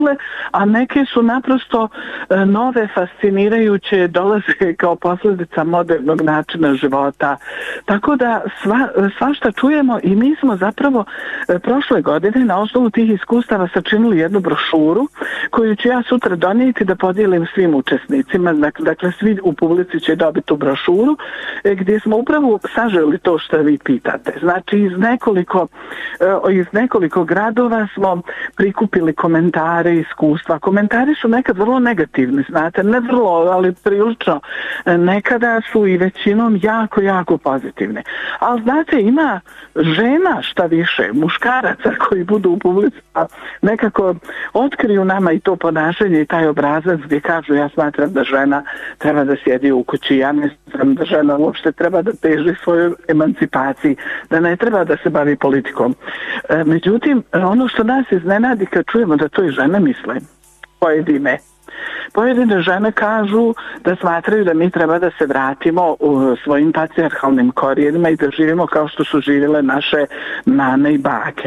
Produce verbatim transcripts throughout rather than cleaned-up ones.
a neke su naprosto nove, fascinirajuće, dolaze kao posljedica modernog načina života. Tako da sva, svašta čujemo i mi smo zapravo prošle godine na osnovu tih iskustava sačinili jednu brošuru koju ću ja sutra donijeti da podijelim svim učesnicima. Dakle, svi u publici će dobiti tu brošuru gdje smo upravo saželi to što vi pitate. Znači, iz nekoliko, iz nekoliko gradova smo prikupili komentare, iskustva. Komentari su nekad vrlo negativni, znate, ne vrlo, ali prilično. Nekada su i većinom jako, jako pozitivni. Ali znate, ima žena šta više, muškaraca koji budu u publici, nekako otkriju nama i to ponašanje i taj obrazac gdje kažu ja smatram da žena treba da sjedi u kući, ja ne smatram da žena uopšte treba da teži svojoj emancipaciji, da ne treba da se bavi politikom. Međutim, ono što nas iznenadi kad čujemo da to i žene misle, pojedine. Pojedine žene kažu da smatraju da mi treba da se vratimo u svojim patrijarhalnim korijenima i da živimo kao što su živjele naše nane i bake.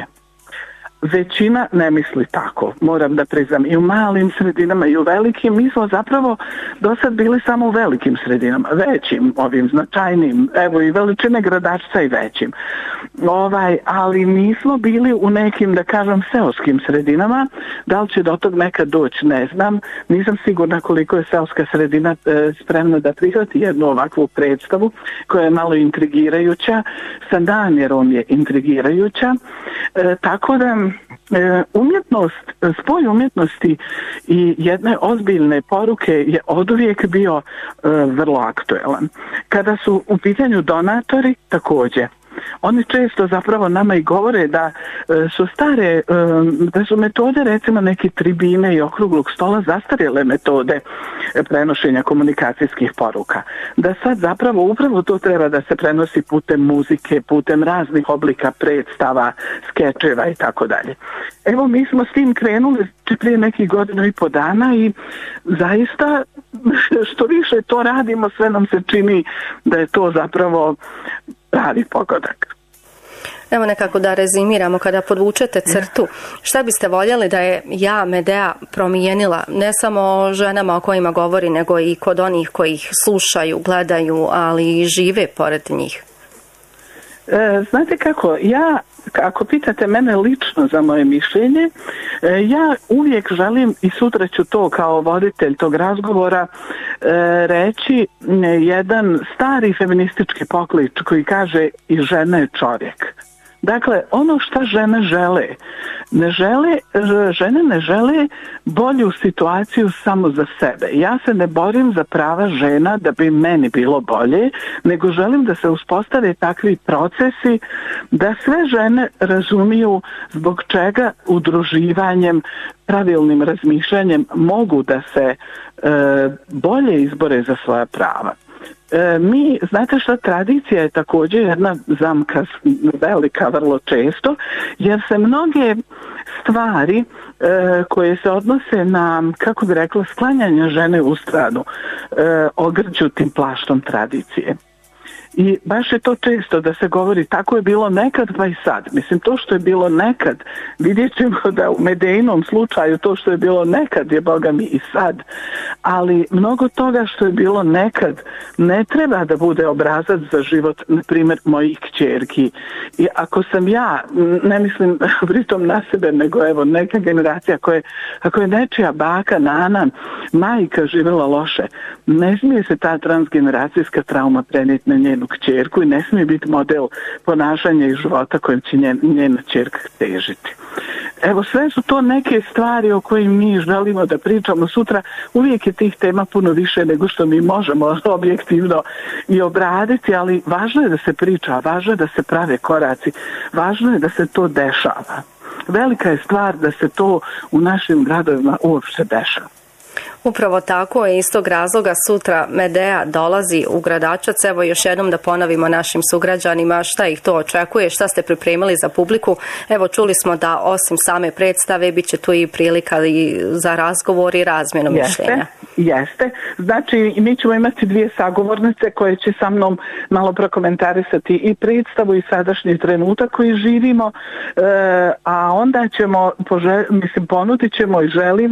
Većina ne misli tako, moram da priznam, i u malim sredinama i u velikim. Mi smo zapravo do sad bili samo u velikim sredinama, većim, ovim značajnim, evo i veličine gradačca i većim. Ovaj, ali nismo bili u nekim, da kažem, seoskim sredinama. Da li će do tog nekad doći, ne znam. Nisam sigurna koliko je seoska sredina e, spremna da prihvati jednu ovakvu predstavu koja je malo intrigirajuća, sa namjerom je intrigirajuća. E, tako da umjetnost, spoj umjetnosti i jedne ozbiljne poruke je oduvijek bio e, vrlo aktuelan. Kada su u pitanju donatori, također. Oni često zapravo nama i govore da e, su stare, e, da su metode recimo neke tribine i okruglog stola zastarjele metode prenošenja komunikacijskih poruka. Da sad zapravo upravo to treba da se prenosi putem muzike, putem raznih oblika predstava, skečeva i tako dalje. Evo mi smo s tim krenuli prije nekih godinu i po dana i zaista što više to radimo, sve nam se čini da je to zapravo pravi pogodak. Evo nekako da rezimiramo, kada podvučete crtu, šta biste voljeli da je ja Medea promijenila, ne samo ženama o kojima govori, nego i kod onih koji ih slušaju, gledaju, ali i žive pored njih? E, znate kako, ja, ako pitate mene lično za moje mišljenje, e, ja uvijek želim, i sutra ću to kao voditelj tog razgovora e, reći, jedan stari feministički poklič koji kaže i žena je čovjek. Dakle, ono što žene žele, ne žele, žene ne žele bolju situaciju samo za sebe. Ja se ne borim za prava žena da bi meni bilo bolje, nego želim da se uspostave takvi procesi da sve žene razumiju zbog čega udruživanjem, pravilnim razmišljanjem mogu da se e, bolje izbore za svoja prava. E, mi, znate šta, tradicija je također jedna zamka velika vrlo često, jer se mnoge stvari e, koje se odnose na, kako bi rekla, sklanjanje žene u stranu, e, ogrđu tim plaštom tradicije. I baš je to često da se govori tako je bilo nekad pa i sad. Mislim, to što je bilo nekad, vidjet ćemo da u Medeinom slučaju to što je bilo nekad je Boga mi i sad. Ali mnogo toga što je bilo nekad ne treba da bude obrazac za život, na primjer, mojih kćerki. I ako sam ja, ne mislim pritom na sebe, nego evo neka generacija koja, ako je nečija baka, nana, majka živjela loše, ne smije se ta transgeneracijska trauma prenijeti na njenu kćerku i ne smije biti model ponašanja i života kojim će njen, njena kćerka težiti. Evo, sve su to neke stvari o kojim mi želimo da pričamo sutra. Uvijek je tih tema puno više nego što mi možemo objektivno i obraditi, ali važno je da se priča, važno je da se prave koraci, važno je da se to dešava. Velika je stvar da se to u našim gradovima uopšte dešava. Upravo tako, iz tog razloga sutra Medea dolazi u Gradačac. Evo još jednom da ponovimo našim sugrađanima šta ih to očekuje, šta ste pripremili za publiku. Evo čuli smo da osim same predstave bit će tu i prilika i za razgovor i razmjenu mišljenja. Jeste. Znači mi ćemo imati dvije sagovornice koje će sa mnom malo prokomentarisati i predstavu i sadašnji trenutak koji živimo, e, a onda ćemo, požel, mislim, ponudit ćemo i želimo